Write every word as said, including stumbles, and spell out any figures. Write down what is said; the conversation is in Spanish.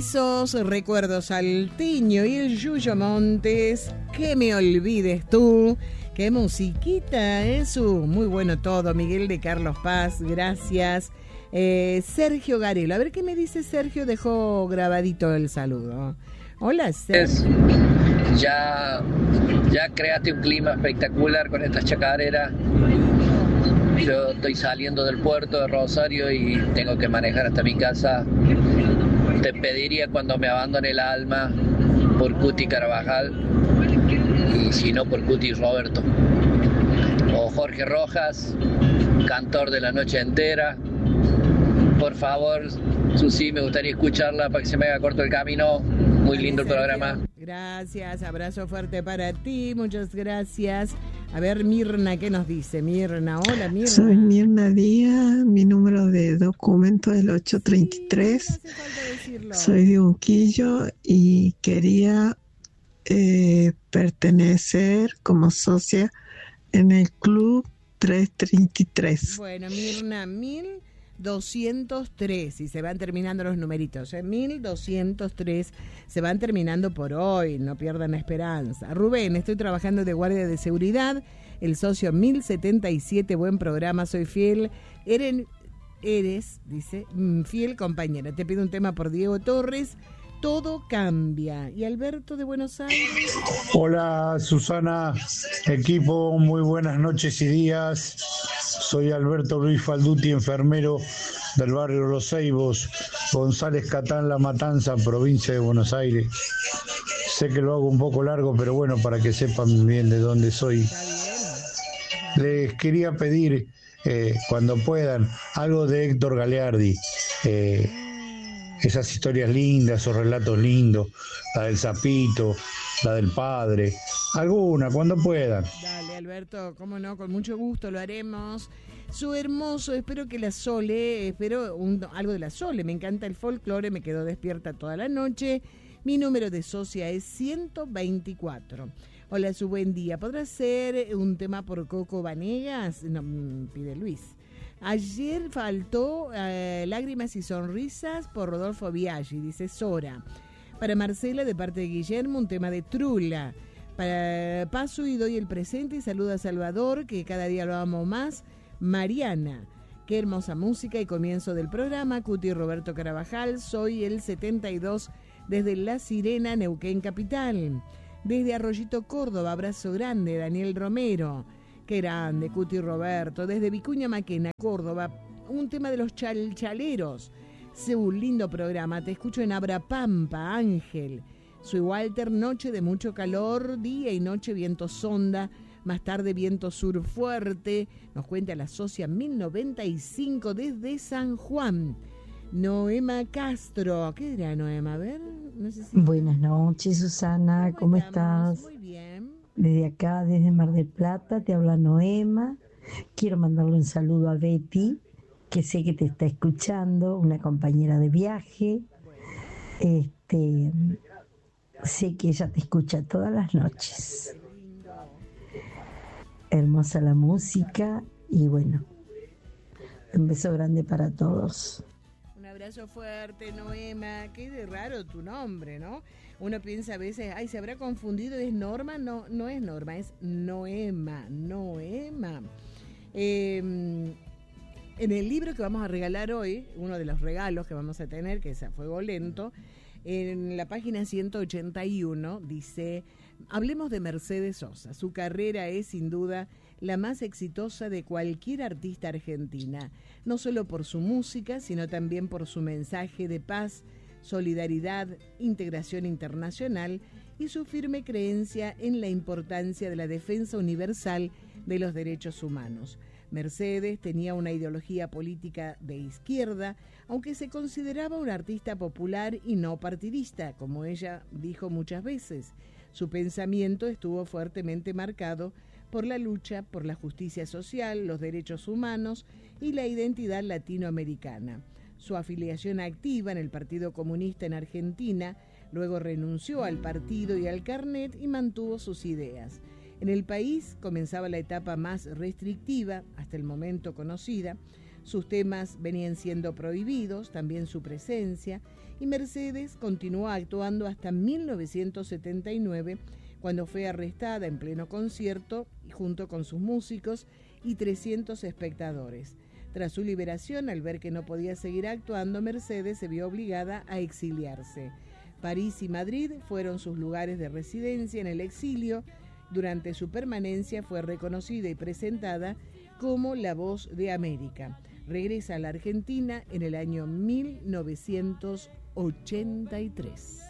Esos recuerdos salteño y el Yuyo Montes, que me olvides tú. Qué musiquita, eso, muy bueno todo. Miguel de Carlos Paz, gracias. Eh, Sergio Garelo, a ver qué me dice Sergio, dejó grabadito el saludo. Hola, Sergio. Ya, ya creaste un clima espectacular con estas chacareras. Yo estoy saliendo del puerto de Rosario y tengo que manejar hasta mi casa. Te pediría cuando me abandone el alma por Cuti Carabajal y si no por Cuti Roberto. O Jorge Rojas, cantor de La Noche Entera. Por favor, Susi, me gustaría escucharla para que se me haga corto el camino. Muy lindo el programa. Gracias, abrazo fuerte para ti, muchas gracias. A ver, Mirna, ¿qué nos dice? Mirna, hola Mirna. Soy Mirna Díaz, mi número de documento es el ocho treinta y tres. Sí, no soy de Unquillo y quería eh, pertenecer como socia en el club trescientos treinta y tres. Bueno, Mirna, mil doscientos tres, y se van terminando los numeritos, ¿eh? mil doscientos tres se van terminando por hoy, no pierdan la esperanza. Rubén, estoy trabajando de guardia de seguridad, el socio mil setenta y siete, buen programa, soy fiel, Eren, eres, dice, fiel compañera, te pido un tema por Diego Torres, Todo Cambia. Y Alberto de Buenos Aires. Hola Susana, equipo, muy buenas noches y días. Soy Alberto Luis Falduti, enfermero del barrio Los Ceibos, González Catán, La Matanza, provincia de Buenos Aires. Sé que lo hago un poco largo, pero bueno, para que sepan bien de dónde soy. Les quería pedir, eh, cuando puedan, algo de Héctor Galeardi. Eh, esas historias lindas, esos relatos lindos, la del sapito, la del padre, alguna, cuando puedan. Dale, Alberto, cómo no, con mucho gusto lo haremos. Su hermoso, espero que la Sole, espero un, algo de la Sole, me encanta el folclore, me quedo despierta toda la noche. Mi número de socia es ciento veinticuatro. Hola, su buen día. ¿Podrá ser un tema por Coco Vanegas? No, pide Luis. Ayer faltó eh, Lágrimas y Sonrisas por Rodolfo Biaggi, dice Sora. Para Marcela, de parte de Guillermo, un tema de Trula. Para paso y doy el presente y saludo a Salvador, que cada día lo amo más. Mariana, qué hermosa música y comienzo del programa. Cuti Roberto Carabajal, soy el setenta y dos desde La Sirena, Neuquén Capital. Desde Arroyito, Córdoba, abrazo grande, Daniel Romero. Qué grande, Cuti Roberto. Desde Vicuña Maquena, Córdoba, un tema de los chalchaleros. Sé un lindo programa, te escucho en Abrapampa, Ángel. Soy Walter, noche de mucho calor, día y noche viento sonda, más tarde viento sur fuerte, nos cuenta la socia mil noventa y cinco desde San Juan. Noema Castro, ¿qué dirá Noema? A ver, no sé si... Buenas noches, Susana, ¿cómo, ¿cómo estás? Muy bien. Desde acá, desde Mar del Plata, te habla Noema. Quiero mandarle un saludo a Betty, que sé que te está escuchando, una compañera de viaje. Este, sé que ella te escucha todas las noches. Hermosa la música y bueno, un beso grande para todos. Un abrazo fuerte, Noema. Qué de raro tu nombre, ¿no? Uno piensa a veces, ay, ¿se habrá confundido? ¿Es Norma? No, no es Norma, es Noema, Noema. Eh, en el libro que vamos a regalar hoy, uno de los regalos que vamos a tener, que es A Fuego Lento, en la página ciento ochenta y uno dice... Hablemos de Mercedes Sosa. Su carrera es sin duda la más exitosa de cualquier artista argentina, no solo por su música, sino también por su mensaje de paz, solidaridad, integración internacional y su firme creencia en la importancia de la defensa universal de los derechos humanos. Mercedes tenía una ideología política de izquierda, aunque se consideraba una artista popular y no partidista, como ella dijo muchas veces. Su pensamiento estuvo fuertemente marcado por la lucha por la justicia social, los derechos humanos y la identidad latinoamericana. Su afiliación activa en el Partido Comunista en Argentina, luego renunció al partido y al carnet y mantuvo sus ideas. En el país comenzaba la etapa más restrictiva, hasta el momento conocida. Sus temas venían siendo prohibidos, también su presencia, y Mercedes continuó actuando hasta mil novecientos setenta y nueve, cuando fue arrestada en pleno concierto junto con sus músicos y trescientos espectadores. Tras su liberación, al ver que no podía seguir actuando, Mercedes se vio obligada a exiliarse. París y Madrid fueron sus lugares de residencia en el exilio. Durante su permanencia fue reconocida y presentada como la voz de América. Regresa a la Argentina en el año mil novecientos ochenta y tres.